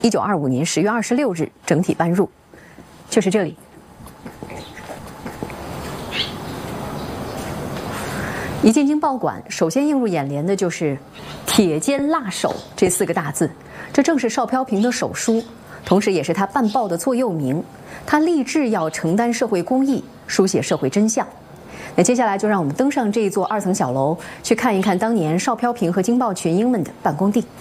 1925年10月26日整体搬入，就是这里。一进京报馆，首先映入眼帘的就是“铁肩辣手”这4个大字，这正是邵飘萍的手书，同时也是他办报的座右铭。他立志要承担社会公益，书写社会真相。那接下来就让我们登上这一座2层小楼，去看一看当年邵飘萍和京报群英们的办公地。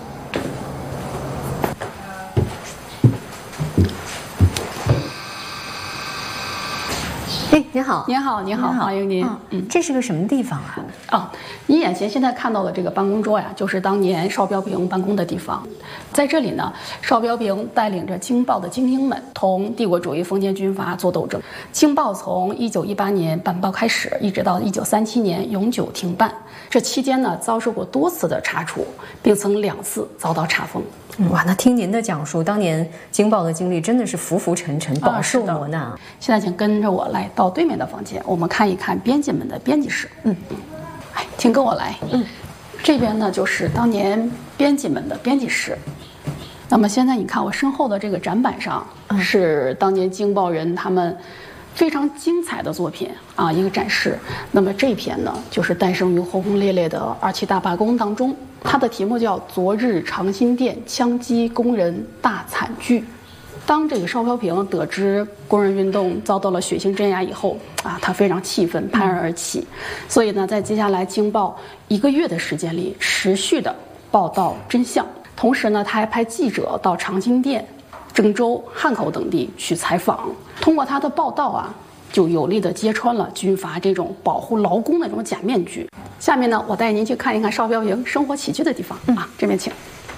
哎，您好， 您好，您好，欢迎您。 这是个什么地方啊？ 哦，你眼前现在看到的这个办公桌呀，就是当年邵飘萍办公的地方。在这里呢，邵飘萍带领着京报的精英们，同帝国主义封建军阀做斗争。京报从1918年办报开始，一直到1937年永久停办。这期间呢，遭受过多次的查处，并曾2次遭到查封。 哇，那听您的讲述，当年京报的经历真的是浮浮沉沉，饱受磨难。 现在请跟着我来到对面的房间，我们看一看编辑们的编辑室。哎，请跟我来。这边呢就是当年编辑们的编辑室。那么现在你看我身后的这个展板上，是当年京报人他们非常精彩的作品啊，一个展示。那么这篇呢，就是诞生于轰轰烈烈的27大罢工当中，它的题目叫《昨日长辛店枪击工人大惨剧》。当这个邵飘萍得知工人运动遭到了血腥镇压以后啊，他非常气愤，拍案而起。所以呢，在接下来京报1个月的时间里，持续的报道真相。同时呢，他还派记者到长辛店、郑州、汉口等地去采访。通过他的报道啊，就有力地揭穿了军阀这种保护劳工的这种假面具。下面呢，我带您去看一看邵飘萍生活起居的地方啊，这边请。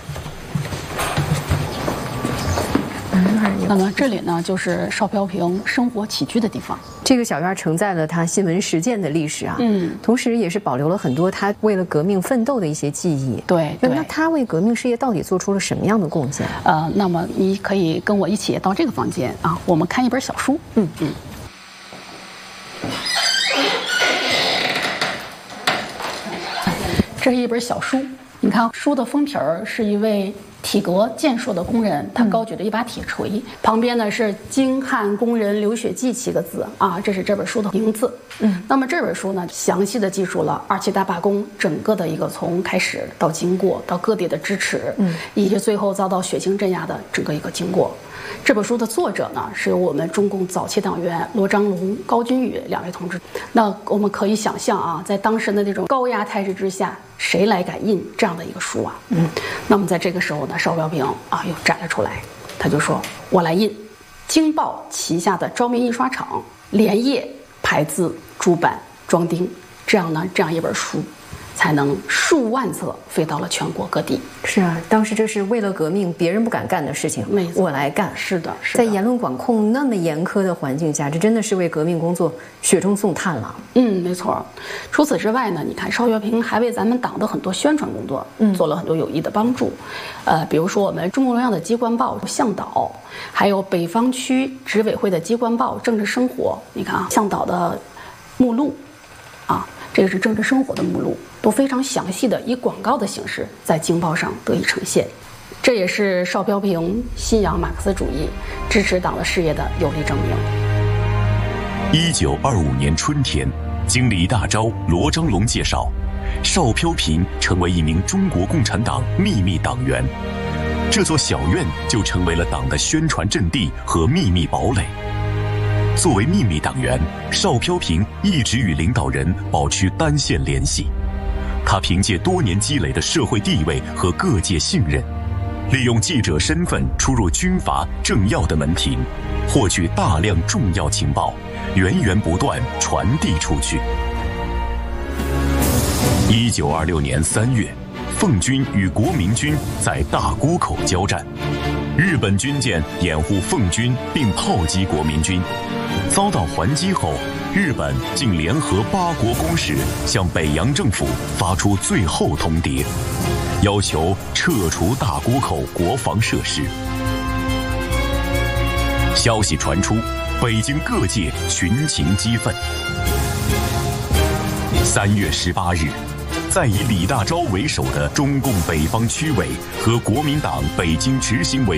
那么这里呢，就是邵飘萍生活起居的地方。 这个小院承载了他新闻实践的历史啊，同时也是保留了很多他为了革命奋斗的一些记忆。 对， 那他为革命事业到底做出了什么样的贡献？ 那么你可以跟我一起到这个房间啊，我们看一本小书。这是一本小书，你看书的封皮儿是一位体格健硕的工人，他高举着一把铁锤，旁边呢是“京汉工人流血记”7个字啊，这是这本书的名字。那么这本书呢，详细的记述了27大罢工整个的一个从开始到经过，到各地的支持，以及最后遭到血腥镇压的整个一个经过。这本书的作者呢，是由我们中共早期党员罗章龙、高君宇2位同志。那我们可以想象啊，在当时的那种高压态势之下，谁来敢印这样的一个书啊？那么在这个时候呢，邵飘萍啊又站了出来，他就说：“我来印。”京报旗下的昭明印刷厂连夜排字、铸版、装订，这样一本书，才能数万册飞到了全国各地。 是啊，当时这是为了革命别人不敢干的事情，我来干。 是的， 在言论管控那么严苛的环境下，这真的是为革命工作雪中送炭了。 没错。除此之外呢，你看邵飘萍还为咱们党的很多宣传工作做了很多有益的帮助。比如说我们中共中央的机关报《向导》，还有北方区执委会的机关报《政治生活》。你看啊，向导的目录啊，这个是政治生活的目录，都非常详细的以广告的形式在京报上得以呈现。这也是邵飘萍信仰马克思主义、支持党的事业的有力证明。 1925年春天，经李大钊、罗章龙介绍，邵飘萍成为一名中国共产党秘密党员，这座小院就成为了党的宣传阵地和秘密堡垒。作为秘密党员，邵飘萍一直与领导人保持单线联系。他凭借多年积累的社会地位和各界信任，利用记者身份出入军阀政要的门庭，获取大量重要情报，源源不断传递出去。1926年3月，奉军与国民军在大沽口交战，日本军舰掩护奉军并炮击国民军，遭到还击后，日本竟联合8国公使向北洋政府发出最后通牒，要求撤除大沽口国防设施。消息传出，北京各界群情激愤。3月18日，在以李大钊为首的中共北方区委和国民党北京执行委